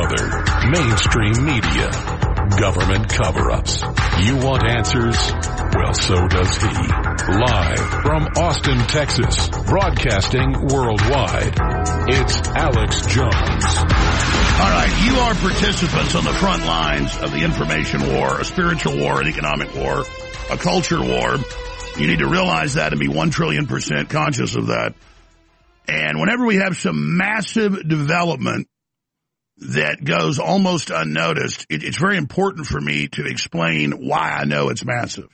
other. Mainstream media. Government cover-ups. You want answers? Well, so does he. Live from Austin, Texas. Broadcasting worldwide. It's Alex Jones. All right, you are participants on the front lines of the information war, a spiritual war, an economic war, a culture war. You need to realize that and be 1,000,000,000% conscious of that. And whenever we have some massive development that goes almost unnoticed, it's very important for me to explain why I know it's massive.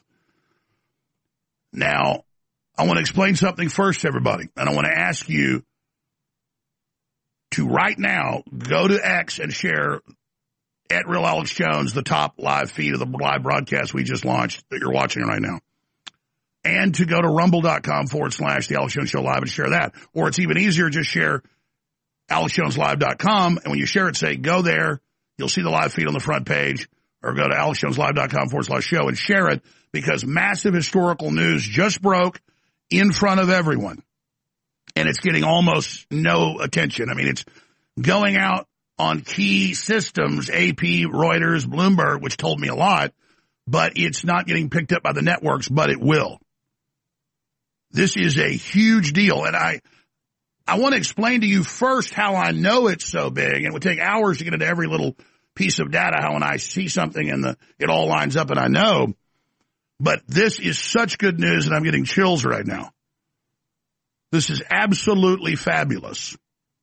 Now, I want to explain something first to everybody, and I want to ask you to right now go to X and share at Real Alex Jones, the top live feed of the live broadcast we just launched that you're watching right now. And to go to rumble.com/The Alex Jones Show Live and share that. Or it's even easier, just share AlexJonesLive.com. And when you share it, say, go there. You'll see the live feed on the front page. Or go to AlexJonesLive.com/show and share it, because massive historical news just broke in front of everyone. And it's getting almost no attention. I mean, it's going out on key systems, AP, Reuters, Bloomberg, which told me a lot, but it's not getting picked up by the networks, but it will. This is a huge deal, and I want to explain to you first how I know it's so big, and it would take hours to get into every little piece of data, how when I see something and it all lines up and I know, but this is such good news and I'm getting chills right now. This is absolutely fabulous.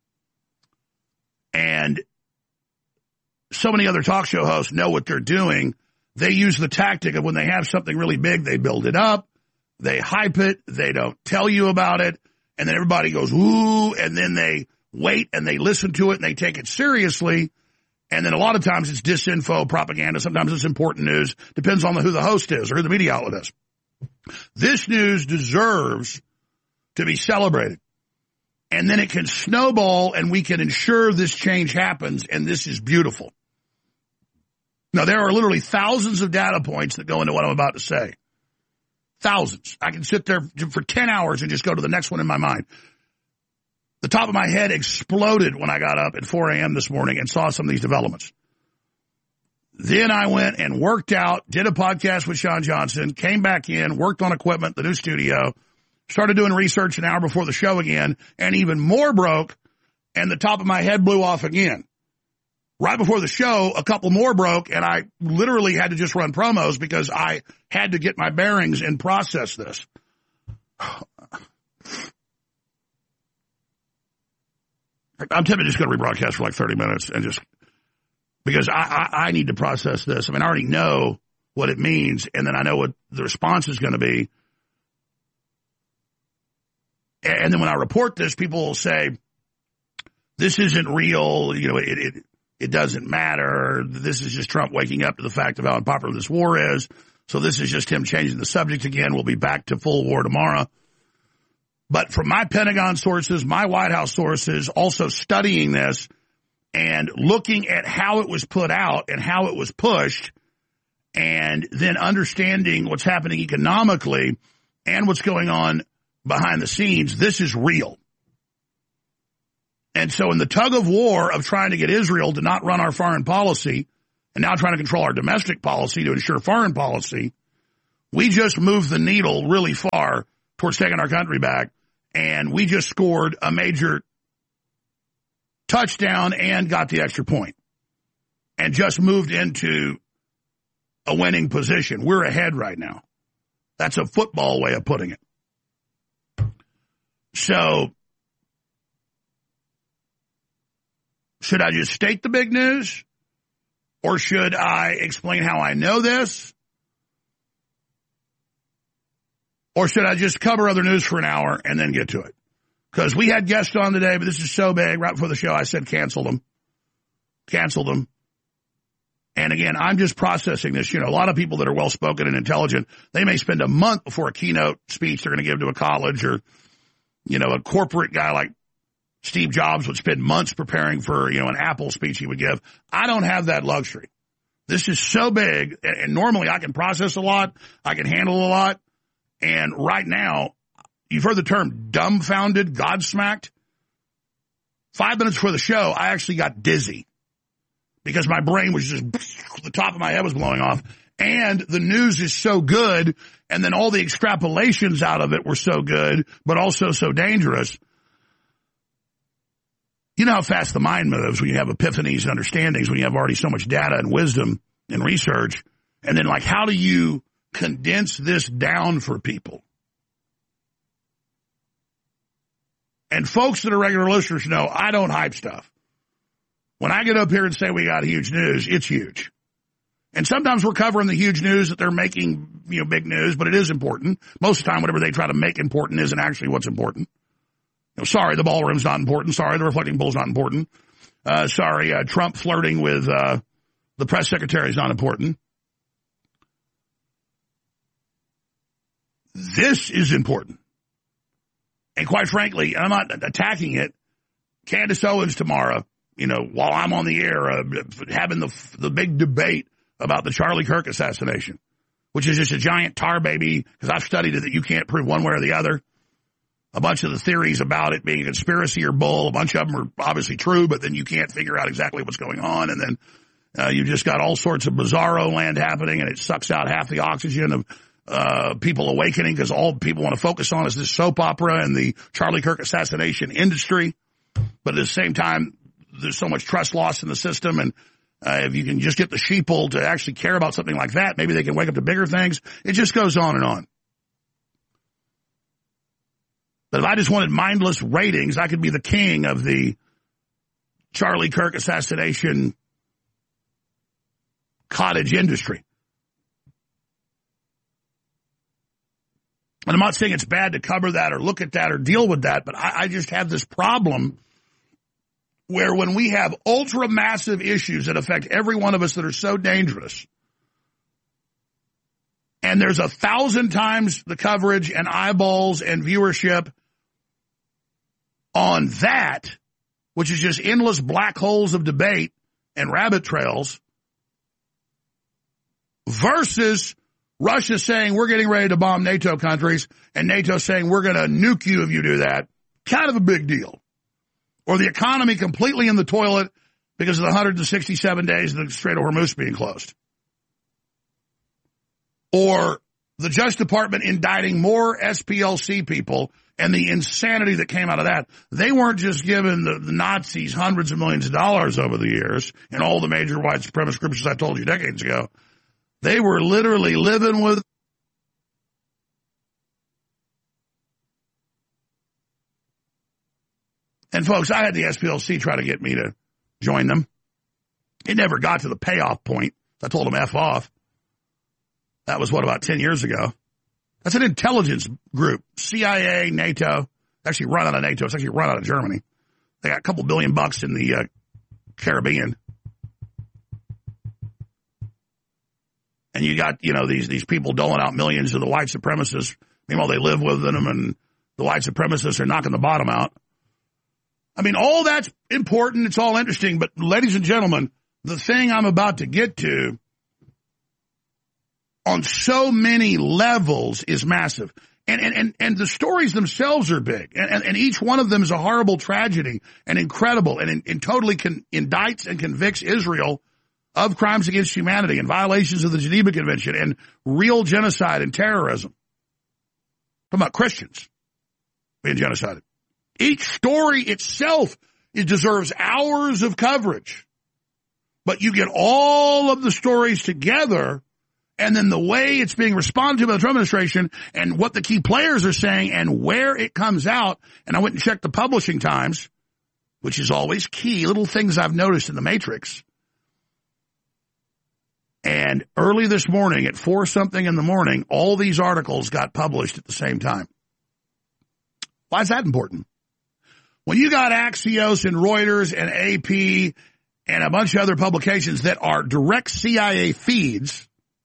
And so many other talk show hosts know what they're doing. They use the tactic of when they have something really big, they build it up. They hype it, they don't tell you about it, and then everybody goes, ooh, and then they wait and they listen to it and they take it seriously, and then a lot of times it's disinfo, propaganda, sometimes it's important news, depends on who the host is or who the media outlet is. This news deserves to be celebrated, and then it can snowball and we can ensure this change happens, and this is beautiful. Now, there are literally thousands of data points that go into what I'm about to say. Thousands. I can sit there for 10 hours and just go to the next one in my mind. The top of my head exploded when I got up at 4 a.m. this morning and saw some of these developments. Then I went and worked out, did a podcast with Sean Johnson, came back in, worked on equipment, the new studio, started doing research an hour before the show again, and even more broke, and the top of my head blew off again. Right before the show, a couple more broke, and I literally had to just run promos because I had to get my bearings and process this. I'm tempted to just go to rebroadcast for like 30 minutes and just because I need to process this. I mean, I already know what it means, and then I know what the response is going to be. And then when I report this, people will say, this isn't real, you know, it doesn't matter. This is just Trump waking up to the fact of how unpopular this war is. So this is just him changing the subject again. We'll be back to full war tomorrow. But from my Pentagon sources, my White House sources, also studying this and looking at how it was put out and how it was pushed, and then understanding what's happening economically and what's going on behind the scenes, this is real. And so in the tug of war of trying to get Israel to not run our foreign policy and now trying to control our domestic policy to ensure foreign policy, we just moved the needle really far towards taking our country back, and we just scored a major touchdown and got the extra point and just moved into a winning position. We're ahead right now. That's a football way of putting it. So should I just state the big news, or should I explain how I know this? Or should I just cover other news for an hour and then get to it? Because we had guests on today, but this is so big. Right before the show, I said cancel them. Canceled them. And again, I'm just processing this. You know, a lot of people that are well-spoken and intelligent, they may spend a month before a keynote speech they're going to give to a college, or, you know, a corporate guy like Steve Jobs would spend months preparing for, you know, an Apple speech he would give. I don't have that luxury. This is so big, and normally I can process a lot. I can handle a lot. And right now, you've heard the term dumbfounded, godsmacked. 5 minutes before the show, I actually got dizzy. because my brain was just, the top of my head was blowing off. And the news is so good, and then all the extrapolations out of it were so good, but also so dangerous. You know how fast the mind moves when you have epiphanies and understandings, when you have already so much data and wisdom and research. And then, like, how do you condense this down for people? And folks that are regular listeners know I don't hype stuff. When I get up here and say we got huge news, it's huge. And sometimes we're covering the huge news that they're making, big news, but it is important. Most of the time, whatever they try to make important isn't actually what's important. Sorry, the ballroom's not important. Sorry, the reflecting bull's not important. Sorry, Trump flirting with the press secretary is not important. This is important. And quite frankly, I'm not attacking it. Candace Owens tomorrow, while I'm on the air, having the big debate about the Charlie Kirk assassination, which is just a giant tar baby, because I've studied it, that you can't prove one way or the other. A bunch of the theories about it being a conspiracy or bull, a bunch of them are obviously true, but then you can't figure out exactly what's going on. And then you just got all sorts of bizarro land happening, and it sucks out half the oxygen of people awakening, because all people want to focus on is this soap opera and the Charlie Kirk assassination industry. But at the same time, there's so much trust loss in the system, and if you can just get the sheeple to actually care about something like that, maybe they can wake up to bigger things. It just goes on and on. But if I just wanted mindless ratings, I could be the king of the Charlie Kirk assassination cottage industry. And I'm not saying it's bad to cover that or look at that or deal with that, but I just have this problem where when we have ultra massive issues that affect every one of us that are so dangerous, and there's 1,000 times the coverage and eyeballs and viewership on that, which is just endless black holes of debate and rabbit trails, versus Russia saying we're getting ready to bomb NATO countries and NATO saying we're going to nuke you if you do that, kind of a big deal. Or the economy completely in the toilet because of the 167 days of the Strait of Hormuz being closed. Or the Justice Department indicting more SPLC people and the insanity that came out of that. They weren't just giving the Nazis hundreds of millions of dollars over the years and all the major white supremacist groups, as I told you decades ago. They were literally living with. And folks, I had the SPLC try to get me to join them. It never got to the payoff point. I told them F off. That was, about 10 years ago. That's an intelligence group. CIA, NATO. Actually run out of NATO. It's actually run out of Germany. They got a couple $2 billion in the Caribbean. And you got, these people doling out millions to the white supremacists. Meanwhile, they live with them, and the white supremacists are knocking the bottom out. I mean, all that's important. It's all interesting. But, ladies and gentlemen, the thing I'm about to get to on so many levels is massive. And the stories themselves are big. And each one of them is a horrible tragedy and incredible and totally indicts and convicts Israel of crimes against humanity and violations of the Geneva Convention and real genocide and terrorism. I'm talking about Christians being genocided. Each story itself, it deserves hours of coverage. But you get all of the stories together, and then the way it's being responded to by the Trump administration and what the key players are saying and where it comes out. And I went and checked the publishing times, which is always key, little things I've noticed in the Matrix. And early this morning at 4-something in the morning, all these articles got published at the same time. Why is that important? When you got Axios and Reuters and AP and a bunch of other publications that are direct CIA feeds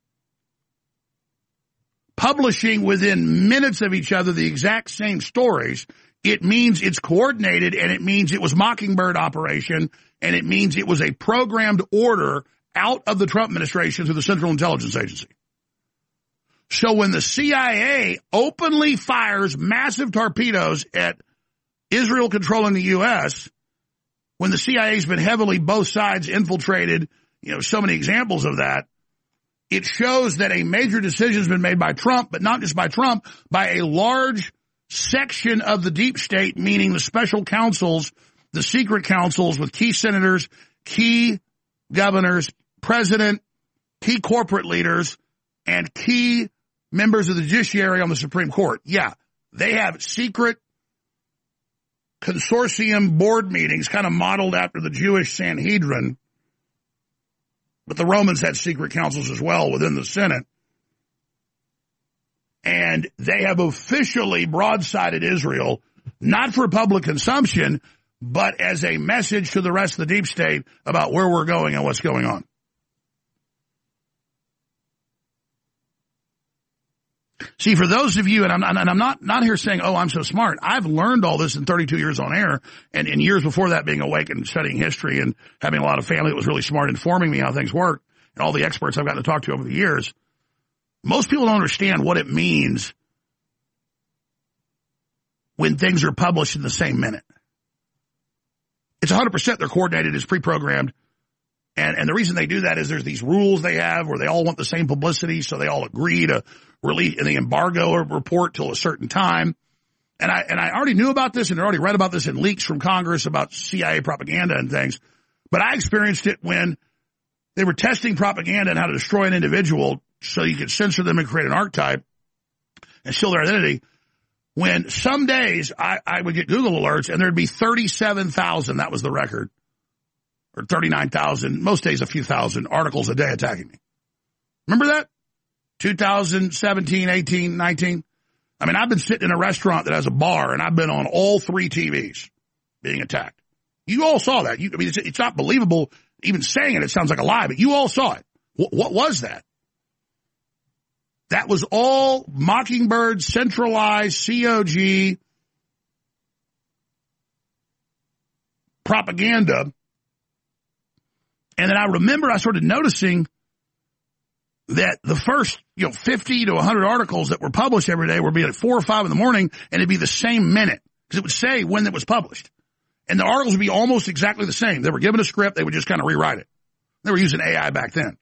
publishing within minutes of each other the exact same stories, it means it's coordinated, and it means it was Mockingbird operation, and it means it was a programmed order out of the Trump administration through the Central Intelligence Agency. So when the CIA openly fires massive torpedoes at Israel controlling the U.S., when the CIA's been heavily both sides infiltrated, so many examples of that, it shows that a major decision has been made by Trump, but not just by Trump, by a large section of the deep state, meaning the special counsels, the secret counsels with key senators, key governors, president, key corporate leaders, and key members of the judiciary on the Supreme Court. Yeah, they have secret consortium board meetings kind of modeled after the Jewish Sanhedrin, but the Romans had secret councils as well within the Senate. And they have officially broadsided Israel, not for public consumption, but as a message to the rest of the deep state about where we're going and what's going on. See, for those of you, and I'm not here saying, oh, I'm so smart. I've learned all this in 32 years on air, and in years before that being awake and studying history and having a lot of family that was really smart informing me how things work, and all the experts I've gotten to talk to over the years. Most people don't understand what it means when things are published in the same minute. It's 100% they're coordinated, it's pre-programmed. And the reason they do that is there's these rules they have where they all want the same publicity, so they all agree to release the embargo report till a certain time. And I already knew about this and I already read about this in leaks from Congress about CIA propaganda and things. But I experienced it when they were testing propaganda and how to destroy an individual so you could censor them and create an archetype and steal their identity. When some days I would get Google alerts and there'd be 37,000, that was the record, or 39,000, most days a few thousand articles a day attacking me. Remember that? 2017, 18, 19. I mean, I've been sitting in a restaurant that has a bar and I've been on all 3 TVs being attacked. You all saw that. It's not believable even saying it. It sounds like a lie, but you all saw it. What was that? That was all Mockingbird, centralized COG propaganda. And then I remember I started noticing that the first, 50 to 100 articles that were published every day would be at 4 or 5 in the morning, and it'd be the same minute because it would say when it was published. And the articles would be almost exactly the same. They were given a script. They would just kind of rewrite it. They were using AI back then.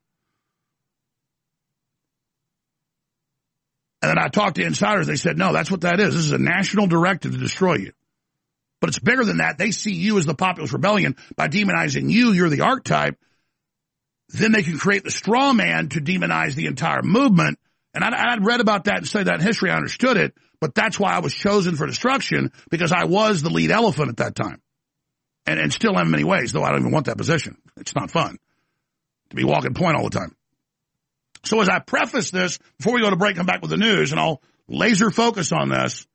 And then I talked to insiders. They said, no, that's what that is. This is a national directive to destroy you. But it's bigger than that. They see you as the populist rebellion. By demonizing you, you're the archetype. Then they can create the straw man to demonize the entire movement. And I'd read about that and studied that in history. I understood it. But that's why I was chosen for destruction, because I was the lead elephant at that time. And still am in many ways, though I don't even want that position. It's not fun to be walking point all the time. So as I preface this, before we go to break, come back with the news, and I'll laser focus on this,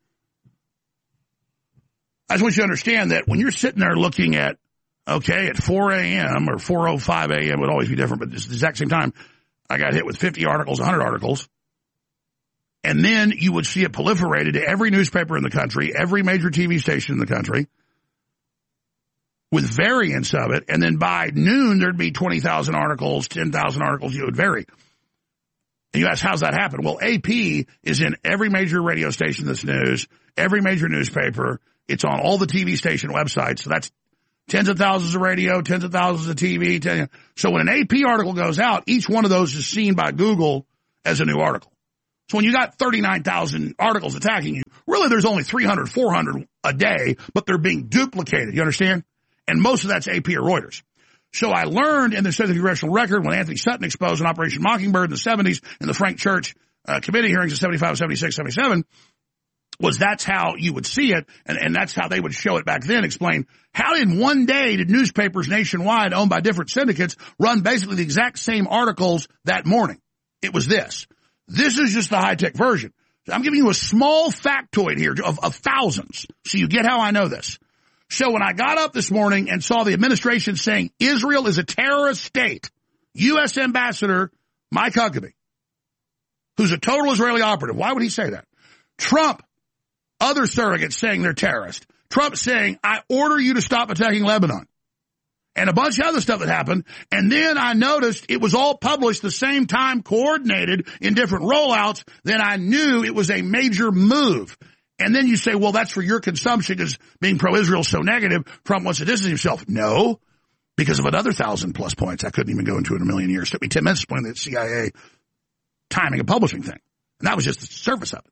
I just want you to understand that when you're sitting there looking at, at 4 a.m. or 4:05 a.m., it would always be different, but it's the exact same time, I got hit with 50 articles, 100 articles, and then you would see it proliferated to every newspaper in the country, every major TV station in the country, with variants of it, and then by noon, there'd be 20,000 articles, 10,000 articles, it would vary. And you ask, how's that happen? Well, AP is in every major radio station that's news, every major newspaper. It's on all the TV station websites. So that's tens of thousands of radio, tens of thousands of TV. So when an AP article goes out, each one of those is seen by Google as a new article. So when you got 39,000 articles attacking you, really there's only 300, 400 a day, but they're being duplicated. You understand? And most of that's AP or Reuters. So I learned in the Senate Congressional Record when Anthony Sutton exposed an Operation Mockingbird in the 70s and the Frank Church committee hearings in 75, 76, 77, was that's how you would see it, and that's how they would show it back then, explain how in one day did newspapers nationwide owned by different syndicates run basically the exact same articles that morning. It was this. This is just the high-tech version. I'm giving you a small factoid here of thousands, so you get how I know this. So when I got up this morning and saw the administration saying Israel is a terrorist state, U.S. Ambassador Mike Huckabee, who's a total Israeli operative, why would he say that? Trump, other surrogates saying they're terrorists. Trump saying, I order you to stop attacking Lebanon. And a bunch of other stuff that happened. And then I noticed it was all published the same time, coordinated in different rollouts. Then I knew it was a major move. And then you say, well, that's for your consumption because being pro-Israel is so negative, Trump wants to distance himself. No, because of another 1,000+ points I couldn't even go into in a million years. It took me 10 minutes to explain the CIA timing and publishing thing. And that was just the surface of it.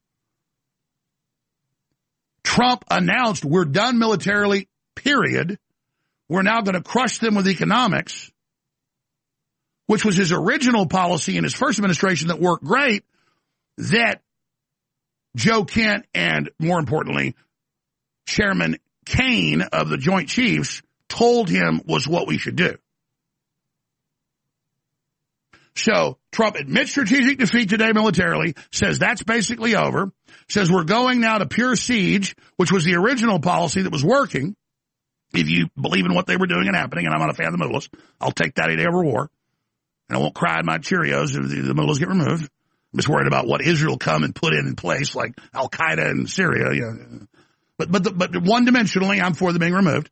Trump announced we're done militarily, period. We're now going to crush them with economics, which was his original policy in his first administration that worked great, that Joe Kent and, more importantly, Chairman Kane of the Joint Chiefs told him was what we should do. So Trump admits strategic defeat today militarily, says that's basically over, says we're going now to pure siege, which was the original policy that was working. If you believe in what they were doing and happening, and I'm not a fan of the mullahs, I'll take that any day over war. And I won't cry in my Cheerios if the mullahs get removed. I'm just worried about what Israel come and put in place, like Al-Qaeda in Syria. You know. But one-dimensionally, I'm for them being removed.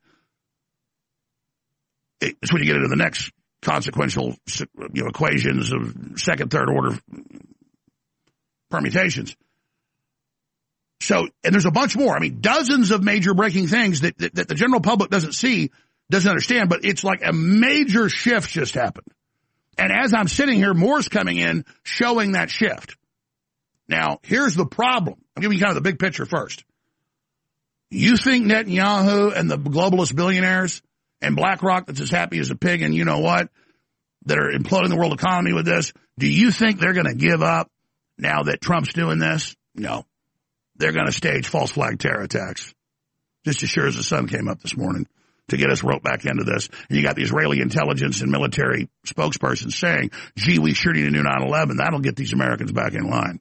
It's when you get into the next consequential, equations of second, third order permutations. So, and there's a bunch more. I mean, dozens of major breaking things that the general public doesn't see, doesn't understand, but it's like a major shift just happened. And as I'm sitting here, more's coming in showing that shift. Now, here's the problem. I'll give you kind of the big picture first. You think Netanyahu and the globalist billionaires and BlackRock that's as happy as a pig and you know what, that are imploding the world economy with this, do you think they're going to give up now that Trump's doing this? No. They're going to stage false flag terror attacks. Just as sure as the sun came up this morning to get us roped back into this. And you got the Israeli intelligence and military spokespersons saying, gee, we sure need a new 9/11. That'll get these Americans back in line.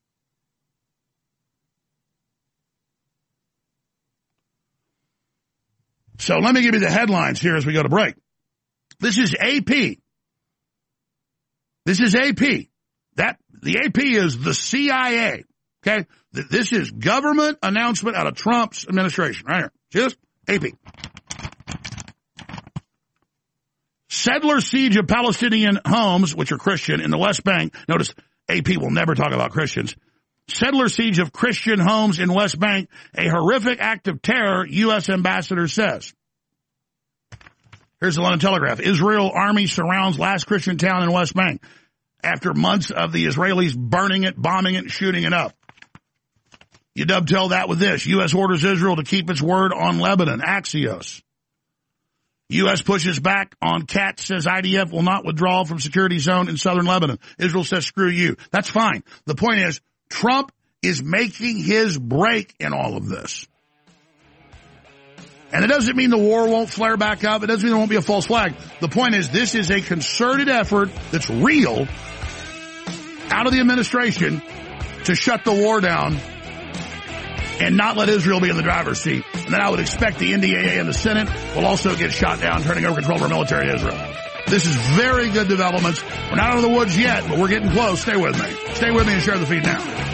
So let me give you the headlines here as we go to break. This is AP. This is AP. The AP is the CIA. Okay? This is government announcement out of Trump's administration. Right here. See this? AP. Settler siege of Palestinian homes, which are Christian, in the West Bank. Notice, AP will never talk about Christians. Settler siege of Christian homes in West Bank, a horrific act of terror, U.S. ambassador says. Here's the London Telegraph. Israel army surrounds last Christian town in West Bank after months of the Israelis burning it, bombing it, shooting it up. You dovetail that with this. U.S. orders Israel to keep its word on Lebanon. Axios. U.S. pushes back on Katz, says IDF will not withdraw from security zone in southern Lebanon. Israel says, screw you. That's fine. The point is, Trump is making his break in all of this. And it doesn't mean the war won't flare back up. It doesn't mean there won't be a false flag. The point is, this is a concerted effort that's real out of the administration to shut the war down and not let Israel be in the driver's seat. And then I would expect the NDAA and the Senate will also get shot down, turning over control of our military to Israel. This is very good developments. We're not out of the woods yet, but we're getting close. Stay with me. Stay with me and share the feed now.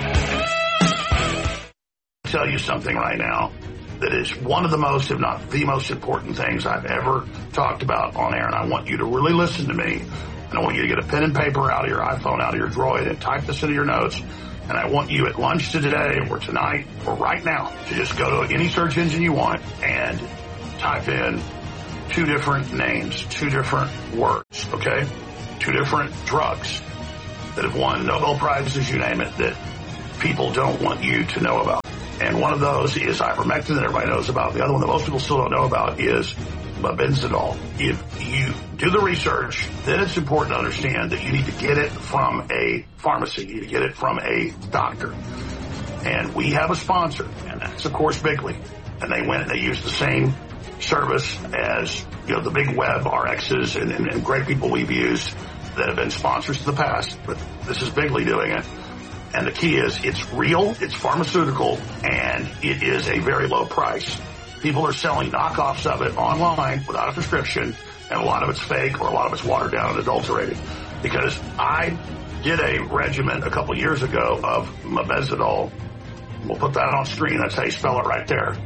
I'll tell you something right now that is one of the most, if not the most important things I've ever talked about on air. And I want you to really listen to me. And I want you to get a pen and paper out of your iPhone, out of your Droid, and type this into your notes. And I want you at lunch today or tonight or right now to just go to any search engine you want and type in two different names, two different words, okay? Two different drugs that have won Nobel Prizes, you name it, that people don't want you to know about. And one of those is ivermectin that everybody knows about. The other one that most people still don't know about is mebendazole. If you do the research, then it's important to understand that you need to get it from a pharmacy. You need to get it from a doctor. And we have a sponsor, and that's, of course, Bigley. And they went and they used the same service as, the big web RXs and great people we've used that have been sponsors to the past. But this is Bigley doing it. And the key is it's real, it's pharmaceutical, and it is a very low price. People are selling knockoffs of it online without a prescription, and a lot of it's fake or a lot of it's watered down and adulterated. Because I did a regimen a couple years ago of mebendazole. We'll put that on screen. That's how you spell it right there.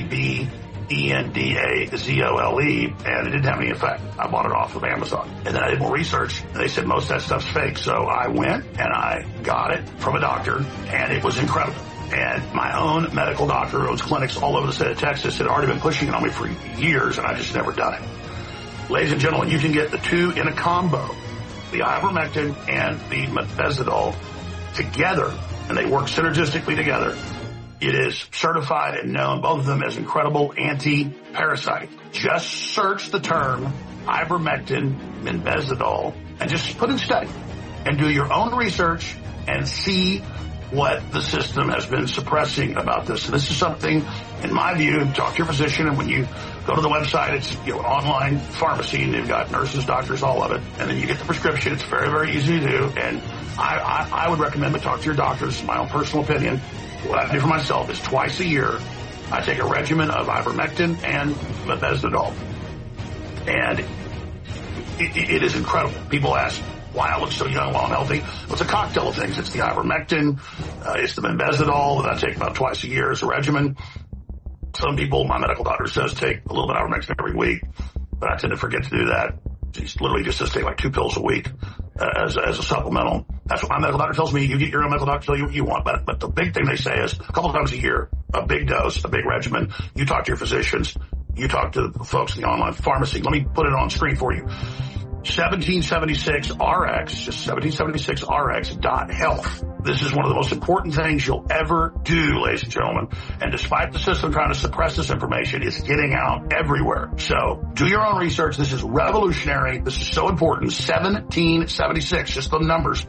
MEBENDAZOLE, and it didn't have any effect. I bought it off of Amazon. And then I did more research, and they said most of that stuff's fake. So I went and I got it from a doctor, and it was incredible. And my own medical doctor who owns clinics all over the state of Texas had already been pushing it on me for years, and I just never done it. Ladies and gentlemen, you can get the two in a combo, the ivermectin and the methazidol together, and they work synergistically together. It is certified and known, both of them, as incredible anti-parasite. Just search the term ivermectin, methazidol, and just put in study and do your own research and see what the system has been suppressing about this. And this is something, in my view, talk to your physician, and when you go to the website, it's an online pharmacy, and they've got nurses, doctors, all of it, and then you get the prescription. It's very, very easy to do, and I would recommend to talk to your doctors. My own personal opinion, what I do for myself is twice a year, I take a regimen of ivermectin and methazidol, and it is incredible. People ask why I look so young while I'm healthy. Well, it's a cocktail of things. It's the ivermectin, it's the methazidol that I take about twice a year as a regimen. Some people, my medical doctor says, take a little bit of ivermectin every week, but I tend to forget to do that. It's literally just to take like 2 pills a week as a supplemental. That's what my medical doctor tells me. You get your own medical doctor tell you what you want. But the big thing they say is a couple of times a year, a big dose, a big regimen. You talk to your physicians. You talk to the folks in the online pharmacy. Let me put it on screen for you. 1776RX, just 1776RX.health. This is one of the most important things you'll ever do, ladies and gentlemen. And despite the system trying to suppress this information, it's getting out everywhere. So do your own research. This is revolutionary. This is so important. 1776, just the numbers.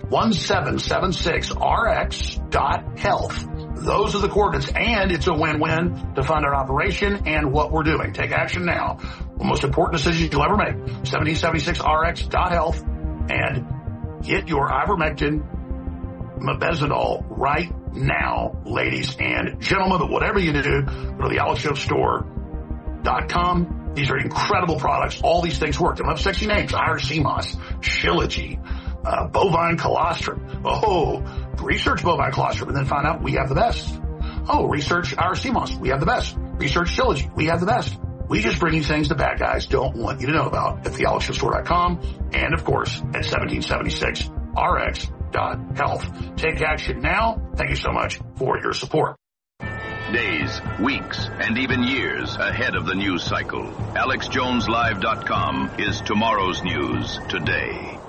1776RX.health. Those are the coordinates, and it's a win-win to fund our operation and what we're doing. Take action now. The most important decision you'll ever make. 1776RX.health, and get your ivermectin, methazidol right now, ladies and gentlemen. But whatever you do, go to the AlexShowStore.com. These are incredible products. All these things work. They don't have sexy names. IRC-MOS, Shilajit, bovine colostrum. Oh, research bovine colostrum and then find out we have the best. Oh, research IRC-MOS. We have the best. Research Shilajit. We have the best. We just bring you things the bad guys don't want you to know about at thealexshowstore.com and, of course, at 1776rx.health. Take action now. Thank you so much for your support. Days, weeks, and even years ahead of the news cycle. AlexJonesLive.com is tomorrow's news today.